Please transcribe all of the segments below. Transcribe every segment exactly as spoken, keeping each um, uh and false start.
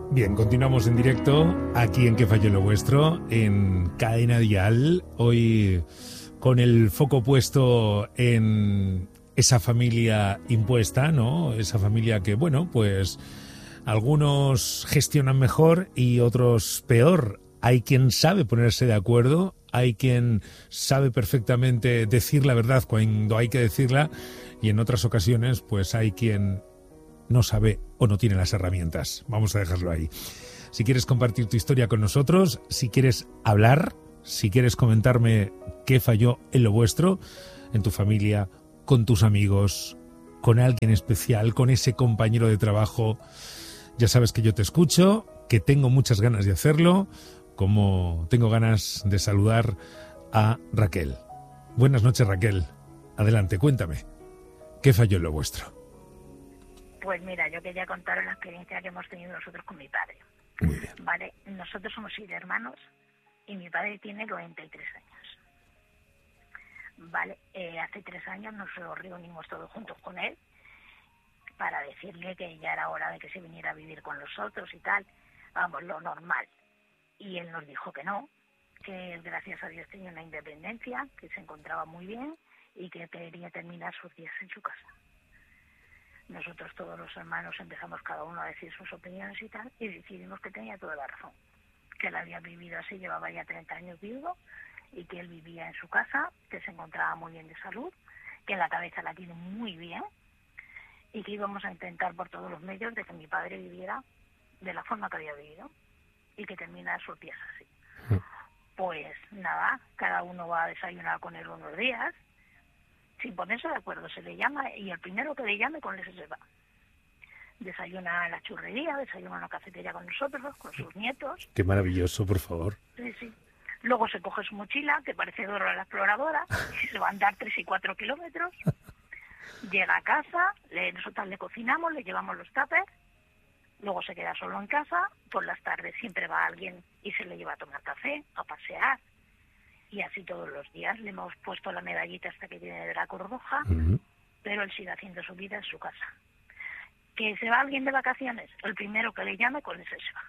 Bien, continuamos en directo aquí en Que Falló Lo Vuestro, en Cadena Dial, hoy con el foco puesto en esa familia impuesta, ¿no? Esa familia que, bueno, pues algunos gestionan mejor y otros peor. Hay quien sabe ponerse de acuerdo, hay quien sabe perfectamente decir la verdad cuando hay que decirla, y en otras ocasiones pues hay quien no sabe o no tiene las herramientas. Vamos a dejarlo ahí. Si quieres compartir tu historia con nosotros, si quieres hablar, si quieres comentarme qué falló en lo vuestro, en tu familia, con tus amigos, con alguien especial, con ese compañero de trabajo, ya sabes que yo te escucho, que tengo muchas ganas de hacerlo, como tengo ganas de saludar a Raquel. Buenas noches, Raquel. Adelante, cuéntame. ¿Qué falló en lo vuestro? Pues mira, yo quería contar la experiencia que hemos tenido nosotros con mi padre. Muy bien. Vale, nosotros somos seis hermanos y mi padre tiene noventa y tres años. Vale, eh, hace tres años nos reunimos todos juntos con él para decirle que ya era hora de que se viniera a vivir con nosotros y tal. Vamos, lo normal. Y él nos dijo que no, que él, gracias a Dios, tenía una independencia, que se encontraba muy bien y que quería terminar sus días en su casa. Nosotros todos los hermanos empezamos cada uno a decir sus opiniones y tal, y decidimos que tenía toda la razón, que él había vivido así, llevaba ya treinta años vivo, y que él vivía en su casa, que se encontraba muy bien de salud, que en la cabeza la tiene muy bien, y que íbamos a intentar por todos los medios de que mi padre viviera de la forma que había vivido, y que terminara sus días así. Sí. Pues nada, cada uno va a desayunar con él unos días, sin ponerse de acuerdo, se le llama y el primero que le llame con ese se va. Desayuna en la churrería, desayuna en la cafetería con nosotros, con sus nietos. Qué maravilloso, por favor. Sí, sí. Luego se coge su mochila, que parece Dora la exploradora, y se va a andar tres y cuatro kilómetros. Llega a casa, le, nosotros le cocinamos, le llevamos los tuppers. Luego se queda solo en casa, por las tardes siempre va alguien y se le lleva a tomar café, a pasear. Y así todos los días le hemos puesto la medallita hasta que tiene de la Cruz Roja, uh-huh. Pero él sigue haciendo su vida en su casa. ¿Que se va alguien de vacaciones? El primero que le llame, con ese se va.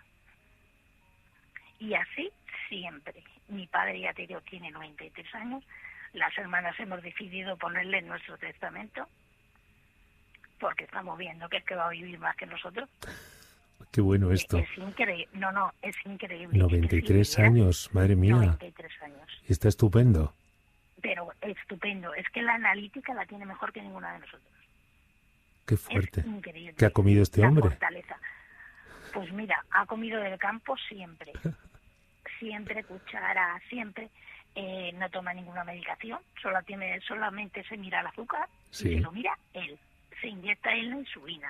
Y así siempre. Mi padre, ya te digo, tiene noventa y tres años. Las hermanas hemos decidido ponerle en nuestro testamento, porque estamos viendo que es que va a vivir más que nosotros. Qué bueno esto. Es, es increíble. No, no, es increíble. noventa y tres años, madre mía. noventa y tres años. Y está estupendo. Pero estupendo. Es que la analítica la tiene mejor que ninguna de nosotros. Qué fuerte. Es increíble. ¿Qué ha comido este la hombre? Fortaleza. Pues mira, ha comido del campo siempre. Siempre cuchara, siempre. Eh, no toma ninguna medicación. Solo tiene, solamente se mira el azúcar. Sí. Y se lo mira él. Se inyecta él la insulina.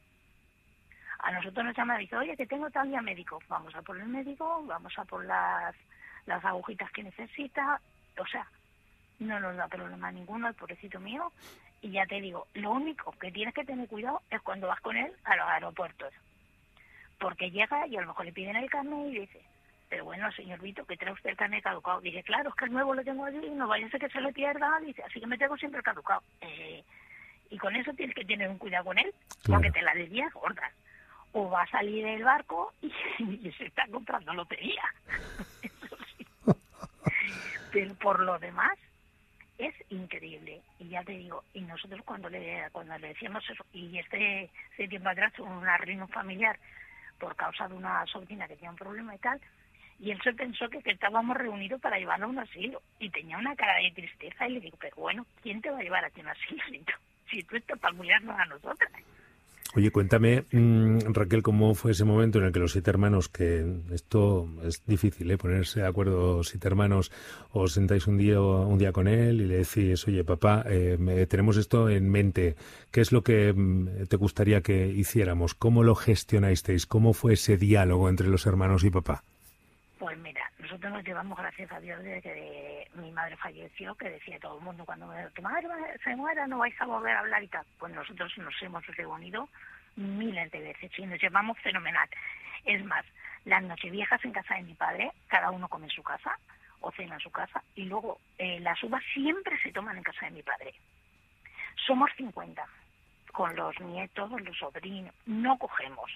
A nosotros nos llama y dice, oye, que tengo tal día médico. Vamos a por el médico, vamos a por las, las agujitas que necesita. O sea, no nos da problema ninguno, el pobrecito mío. Y ya te digo, lo único que tienes que tener cuidado es cuando vas con él a los aeropuertos. Porque llega y a lo mejor le piden el carnet y dice, pero bueno, señor Vito, que trae usted el carnet caducado. Dice, claro, es que el nuevo lo tengo allí, no vaya a ser que se le pierda. Dice, así que me tengo siempre el caducado. Eh, y con eso tienes que tener un cuidado con él, claro. Porque te la desvías gorda. O va a salir del barco y, y se está comprando lotería. Eso sí. Pero por lo demás, es increíble. Y ya te digo, y nosotros cuando le cuando le decíamos eso, y este, este tiempo atrás tuvo una reunión familiar por causa de una sobrina que tenía un problema y tal, y él se pensó que, que estábamos reunidos para llevarlo a un asilo. Y tenía una cara de tristeza y le digo, pero bueno, ¿quién te va a llevar a ti a un asilo si tú, si tú estás para cuidarnos a nosotras? Oye, cuéntame, mmm, Raquel, ¿cómo fue ese momento en el que los siete hermanos, que esto es difícil, ¿eh? Ponerse de acuerdo siete hermanos, os sentáis un día un día con él y le decís, oye, papá, eh, me, tenemos esto en mente, ¿qué es lo que mm, te gustaría que hiciéramos? ¿Cómo lo gestionasteis? ¿Cómo fue ese diálogo entre los hermanos y papá? Pues mira, nosotros nos llevamos, gracias a Dios, desde que mi madre falleció, que decía todo el mundo, cuando tu madre se muera no vais a volver a hablar y tal. Pues nosotros nos hemos reunido miles de veces y nos llevamos fenomenal. Es más, las nocheviejas en casa de mi padre, cada uno come en su casa o cena en su casa, y luego eh, las uvas siempre se toman en casa de mi padre. Somos cincuenta, con los nietos, los sobrinos, no cogemos.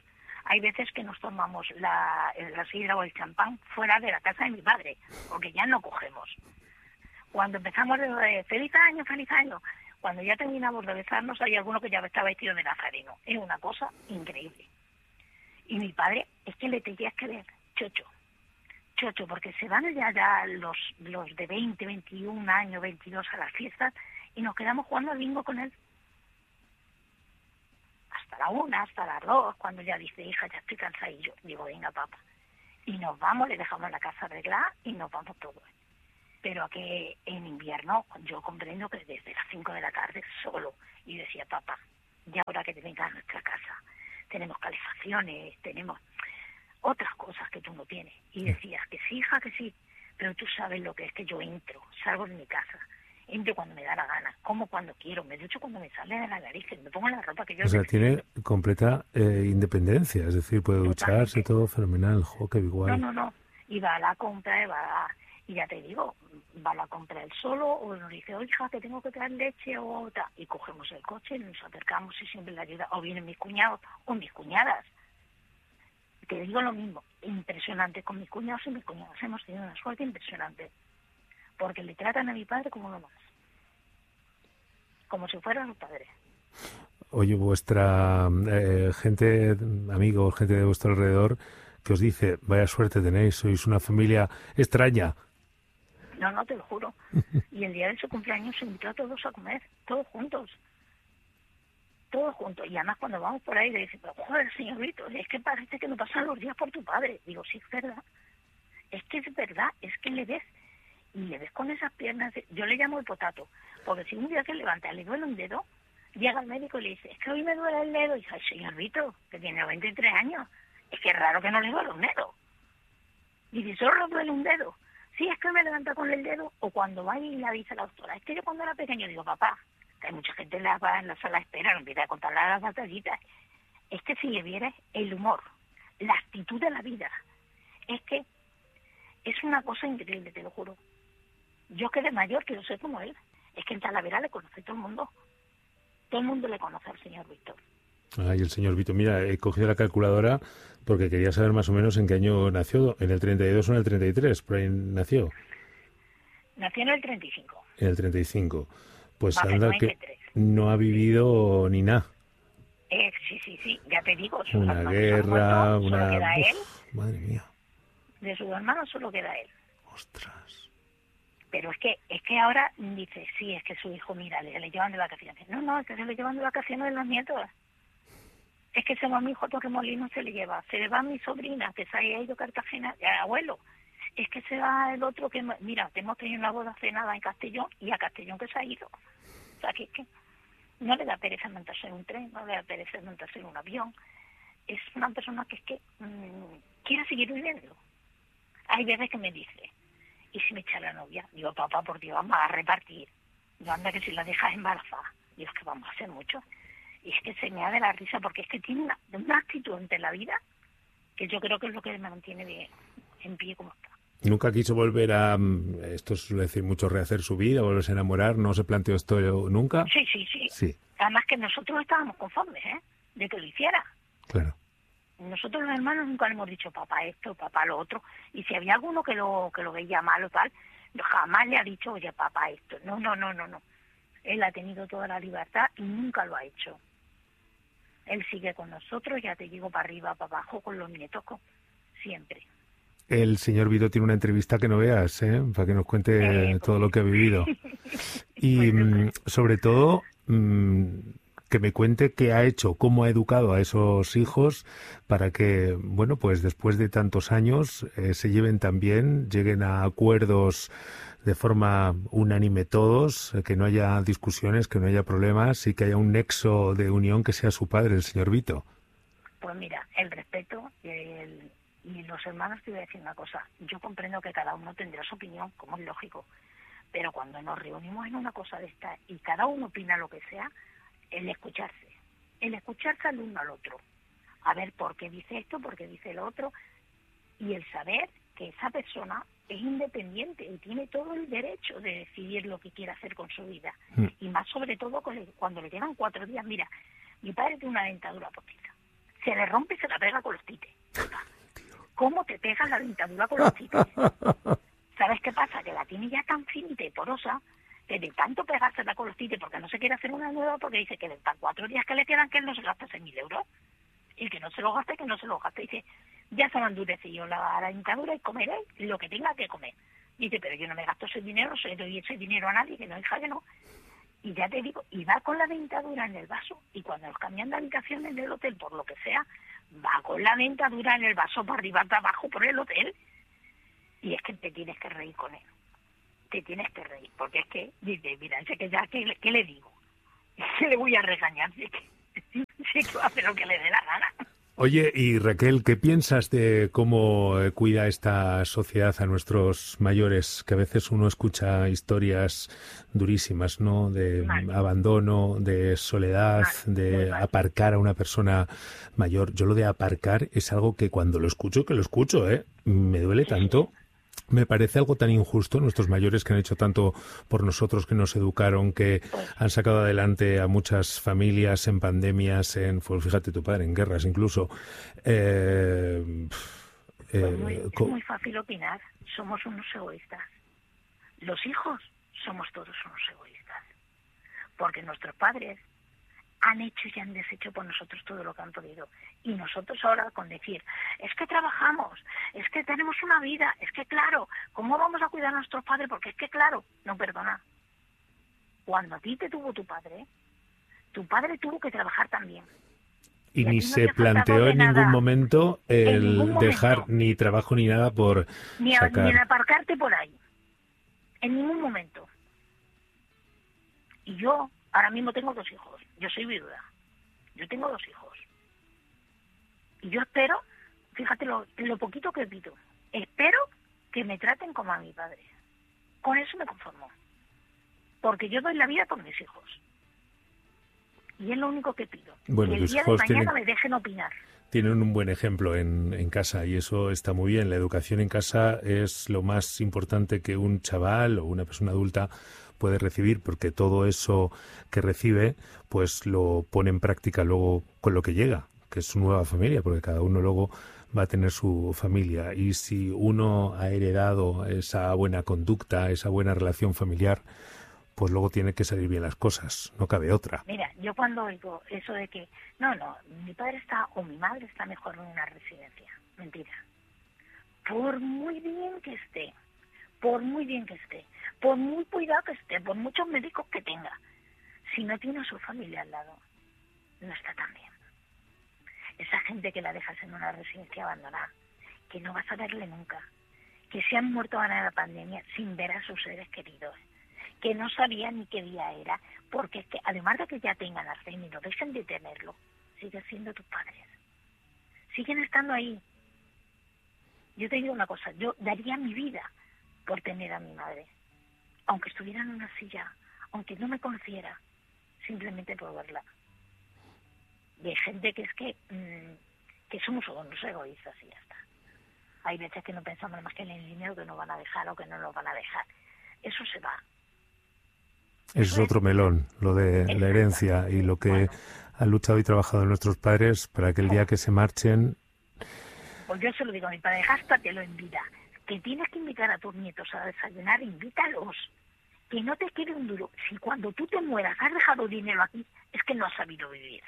hay veces que nos tomamos la, la sidra o el champán fuera de la casa de mi padre, porque ya no cogemos. Cuando empezamos de feliz año, feliz año, cuando ya terminamos de besarnos, hay alguno que ya está vestido de nazareno. Es una cosa increíble. Y mi padre, es que le tenías que ver, chocho, chocho, porque se van ya, ya los, los de veinte, veintiún años, veintidós a las fiestas, y nos quedamos jugando al bingo con él. Hasta la una, hasta las dos, cuando ya dice, hija, ya estoy cansada, y yo digo, venga, papá. Y nos vamos, le dejamos la casa arreglada y nos vamos todos. Pero que en invierno, yo comprendo que desde las cinco de la tarde solo, y decía, papá, ya ahora que te vengas a nuestra casa, tenemos calefacciones, tenemos otras cosas que tú no tienes. Y decías que sí, hija, que sí, pero tú sabes lo que es que yo entro, salgo de mi casa, entro cuando me da la gana, como cuando quiero, me ducho cuando me sale de la nariz, me pongo la ropa que yo... O sea, necesito. tiene completa eh, independencia, es decir, puede ducharse, Totalmente. todo fenomenal, jo, qué igual. No, no, no, y va a la compra, y va a... Y ya te digo, va a la compra él solo, o nos dice, oye, hija, que tengo que traer leche o tal. Y cogemos el coche, y nos acercamos y siempre le ayuda. O vienen mis cuñados o mis cuñadas. Te digo lo mismo, impresionante. Con mis cuñados y mis cuñadas hemos tenido una suerte impresionante. Porque le tratan a mi padre como uno más. Como si fuera su padre. Oye, vuestra eh, gente, amigos, gente de vuestro alrededor, que os dice, vaya suerte tenéis, sois una familia extraña. No, no, te lo juro. Y el día de su cumpleaños se invitó a todos a comer, todos juntos. Todos juntos. Y además cuando vamos por ahí le dicen, pero joder, señor Vito, es que parece que no pasan los días por tu padre. Digo, sí, es verdad. Es que es verdad, es que le ves, y le ves con esas piernas, de... yo le llamo el potato, porque si un día se levanta, le duele un dedo, llega al médico y le dice, es que hoy me duele el dedo. Y dice, ay, señor Vito, que tiene veintitrés años, es que es raro que no le duele un dedo. Y dice, solo le duele un dedo. Sí, es que me levanta con el dedo, o cuando va y le dice a la doctora, es que yo cuando era pequeño digo, papá, que hay mucha gente en la, en la sala de espera, no empieza a contar las batallitas. Es que si le vieras el humor, la actitud de la vida, es que es una cosa increíble, te lo juro. Yo que de mayor quiero ser como él. Es que en Talavera le conoce todo el mundo. Todo el mundo le conoce al señor Víctor. Ay, el señor Vito. Mira, he cogido la calculadora porque quería saber más o menos en qué año nació. ¿En el treinta y dos o en el treinta y tres? Por ahí nació. Nació en el treinta y cinco. En el treinta y cinco. Pues Vale, anda que no ha vivido ni nada. Eh, sí, sí, sí, ya te digo. Una guerra, muerto, una... Solo queda él. Uf, madre mía. De sus hermanos solo queda él. Ostras. Pero es que es que ahora dice, sí, es que su hijo, mira, le, le llevan de vacaciones. No, no, es que se le llevan de vacaciones de los nietos. Es que se va mi hijo a Torremolinos, se le lleva. Se le va mi sobrina, que se ha ido a Cartagena, el abuelo. Es que se va el otro que, mira, hemos tenido una boda cenada en Castellón y a Castellón que se ha ido. O sea, que es que no le da pereza montarse en un tren, no le da pereza montarse en un avión. Es una persona que es que mmm, quiere seguir viviendo. Hay veces que me dice, ¿y si me echa la novia? Digo, papá, por Dios, vamos a repartir. Yo, anda, que si la dejas embarazada. Digo, es que vamos a hacer mucho. Y es que se me da de la risa porque es que tiene una, una actitud ante la vida que yo creo que es lo que me mantiene de, en pie como está. Nunca quiso volver a, esto suele decir mucho, rehacer su vida, volverse a enamorar. ¿No se planteó esto nunca? Sí, sí, sí. Sí. Además que nosotros estábamos conformes, ¿eh? De que lo hiciera. Claro. Nosotros los hermanos nunca le hemos dicho papá esto, papá lo otro. Y si había alguno que lo que lo veía mal o tal, jamás le ha dicho, oye, papá esto. No, no, no, no, no. Él ha tenido toda la libertad y nunca lo ha hecho. Él sigue con nosotros, ya te digo, para arriba, para abajo, con los nietos, con... siempre. El señor Vito tiene una entrevista que no veas, ¿eh? Para que nos cuente eh, todo lo que ha vivido. Y pues, sobre todo, mmm, que me cuente qué ha hecho, cómo ha educado a esos hijos para que, bueno, pues después de tantos años eh, se lleven tan bien, lleguen a acuerdos de forma unánime todos, eh, que no haya discusiones, que no haya problemas y que haya un nexo de unión que sea su padre, el señor Vito. Pues mira, el respeto el, y los hermanos, te voy a decir una cosa, yo comprendo que cada uno tendrá su opinión, como es lógico, pero cuando nos reunimos en una cosa de esta y cada uno opina lo que sea, el escucharse, el escucharse al uno al otro, a ver por qué dice esto, por qué dice lo otro, y el saber que esa persona es independiente y tiene todo el derecho de decidir lo que quiere hacer con su vida. Mm. Y más sobre todo cuando le llevan cuatro días. Mira, mi padre tiene una dentadura postiza. se le rompe y se la pega con los tites. ¿Cómo te pegas la dentadura con los tites? ¿Sabes qué pasa? Que la tiene ya tan finita y porosa que de tanto pegársela con los tites, porque no se quiere hacer una nueva, porque dice que de tan cuatro días que le quedan que él no se gasta seis mil euros. Y que no se lo gaste, que no se lo gaste. Dice, ya se me ha endurecido la, la dentadura y comeré lo que tenga que comer. Dice, pero yo no me gasto ese dinero, no se doy ese dinero a nadie, que no, hija, que no. Y ya te digo, y va con la dentadura en el vaso, y cuando nos cambian de habitación en el hotel, por lo que sea, va con la dentadura en el vaso para arriba, para abajo, por el hotel. Y es que te tienes que reír con él. Te tienes que reír, porque es que, dice, mira, dice que ya, ¿qué, qué le digo? ¿Qué le voy a regañar? Sí, que, sí, que va a hacer lo que le dé la gana. Oye, y Raquel, ¿qué piensas de cómo cuida esta sociedad a nuestros mayores? Que a veces uno escucha historias durísimas, ¿no? De mal. Abandono, de soledad, mal. de mal. aparcar a una persona mayor. Yo lo de aparcar es algo que cuando lo escucho, que lo escucho, ¿eh? Me duele tanto. Me parece algo tan injusto, nuestros mayores que han hecho tanto por nosotros, que nos educaron, que han sacado adelante a muchas familias en pandemias, en, pues fíjate tu padre, en guerras incluso. Eh, eh, pues muy, es muy fácil opinar, somos unos egoístas. Los hijos somos todos unos egoístas, porque nuestros padres han hecho y han deshecho por nosotros todo lo que han podido. Y nosotros ahora con decir, es que trabajamos, es que tenemos una vida, es que claro, ¿cómo vamos a cuidar a nuestros padres? Porque es que claro, no, perdona. Cuando a ti te tuvo tu padre, tu padre tuvo que trabajar también. Y, y ni se no planteó en ningún nada, momento el ningún momento, dejar ni trabajo ni nada por ni, a, sacar... ni el aparcarte por ahí. En ningún momento. Y yo ahora mismo tengo dos hijos. Yo soy viuda. Yo tengo dos hijos. Y yo espero, fíjate lo, lo poquito que pido, espero que me traten como a mi padre. Con eso me conformo. Porque yo doy la vida por mis hijos. Y es lo único que pido. Bueno, que el día de mañana tienen, me dejen opinar. Tienen un buen ejemplo en, en casa y eso está muy bien. La educación en casa es lo más importante que un chaval o una persona adulta puede recibir, porque todo eso que recibe pues lo pone en práctica luego con lo que llega, que es su nueva familia, porque cada uno luego va a tener su familia. Y si uno ha heredado esa buena conducta, esa buena relación familiar, pues luego tiene que salir bien las cosas, no cabe otra. Mira, yo cuando oigo eso de que, no, no, mi padre está o mi madre está mejor en una residencia, mentira. Por muy bien que esté, por muy bien que esté, por muy cuidado que esté, por muchos médicos que tenga, si no tiene a su familia al lado, no está tan bien. Esa gente que la dejas en una residencia abandonada, que no vas a verle nunca, que se han muerto ahora en la pandemia sin ver a sus seres queridos, que no sabían ni qué día era, porque es que además de que ya tengan Alzheimer, no dejen de tenerlo, siguen siendo tus padres, siguen estando ahí. Yo te digo una cosa, yo daría mi vida por tener a mi madre, aunque estuviera en una silla, aunque no me conociera, simplemente por verla. Y hay gente que es que, mmm, que somos unos egoístas y ya está. Hay veces que no pensamos más que en el dinero que nos van a dejar o que no nos van a dejar. Eso se va. Eso, Eso es otro melón, lo de la herencia y lo que bueno. han luchado y trabajado nuestros padres para que el día que se marchen... Pues yo se lo digo a mi padre, gástatelo en vida. Que tienes que invitar a tus nietos a desayunar, invítalos. Que no te quede un duro. Si cuando tú te mueras has dejado dinero aquí, es que no has sabido vivir.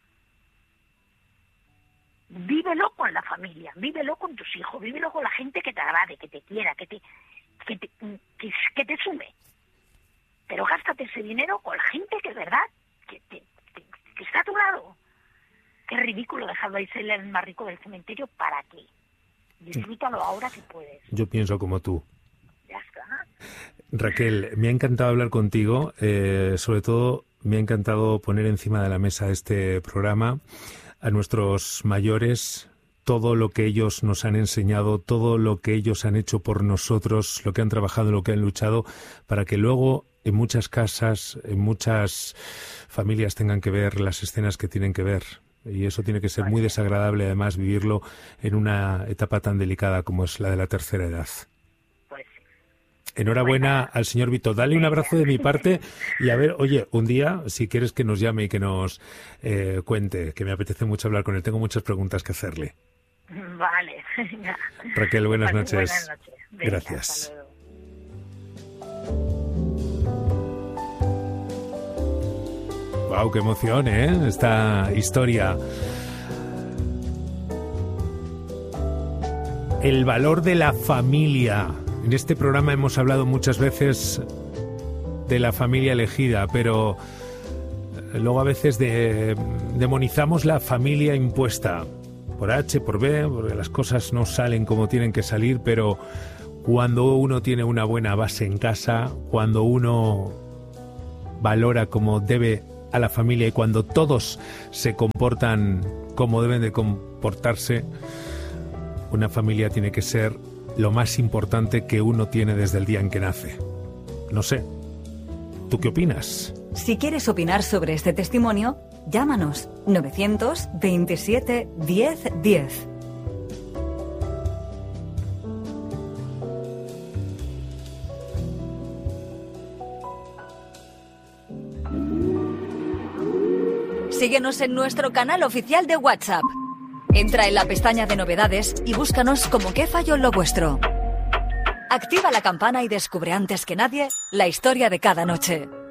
Vívelo con la familia, vívelo con tus hijos, vívelo con la gente que te agrade, que te quiera, que te, que te, que, que te sume. Pero gástate ese dinero con la gente que es verdad, que, que, que, que está a tu lado. Qué ridículo dejarlo ahí ser el más rico del cementerio, ¿para qué? Disfrútalo ahora que puedes. Yo pienso como tú. Ya está. Raquel, me ha encantado hablar contigo, eh, sobre todo me ha encantado poner encima de la mesa este programa a nuestros mayores, todo lo que ellos nos han enseñado, todo lo que ellos han hecho por nosotros, lo que han trabajado, lo que han luchado, para que luego en muchas casas, en muchas familias tengan que ver las escenas que tienen que ver. Y eso tiene que ser muy desagradable, además, vivirlo en una etapa tan delicada como es la de la tercera edad. Pues sí. enhorabuena Bueno, al señor Vito. Dale un abrazo de mi parte y a ver, oye, un día, si quieres que nos llame y que nos eh, cuente, que me apetece mucho hablar con él. Tengo muchas preguntas que hacerle. Vale. Venga. Raquel, buenas Buenas noches. noches. Venga, Gracias. hasta luego. Wow, qué emoción, ¿eh? Esta historia. El valor de la familia. En este programa hemos hablado muchas veces de la familia elegida, pero luego a veces de, demonizamos la familia impuesta. Por H, por B, porque las cosas no salen como tienen que salir, pero cuando uno tiene una buena base en casa, cuando uno valora como debe a la familia y cuando todos se comportan como deben de comportarse, una familia tiene que ser lo más importante que uno tiene desde el día en que nace. No sé, ¿tú qué opinas? Si quieres opinar sobre este testimonio, llámanos novecientos veintisiete diez diez. Síguenos en nuestro canal oficial de WhatsApp. Entra en la pestaña de novedades y búscanos como ¿Qué falló en lo vuestro? Activa la campana y descubre antes que nadie la historia de cada noche.